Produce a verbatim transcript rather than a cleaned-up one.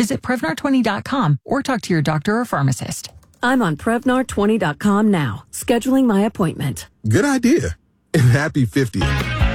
Visit Prevnar twenty dot com or talk to your doctor or pharmacist. I'm on Prevnar twenty dot com now, scheduling my appointment. Good idea. And happy fiftieth.